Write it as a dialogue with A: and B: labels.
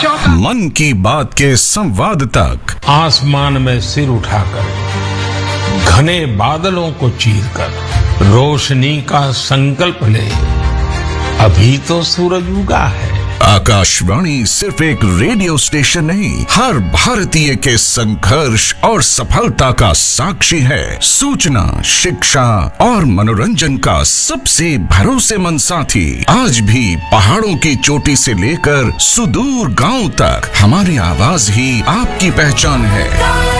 A: मन की बात के संवाद तक।
B: आसमान में सिर उठाकर घने बादलों को चीरकर रोशनी का संकल्प ले, अभी तो सूरज उगा है।
A: आकाशवाणी सिर्फ एक रेडियो स्टेशन नहीं, हर भारतीय के संघर्ष और सफलता का साक्षी है। सूचना, शिक्षा और मनोरंजन का सबसे भरोसेमंद साथी। आज भी पहाड़ों की चोटी से लेकर सुदूर गांव तक हमारी आवाज ही आपकी पहचान है।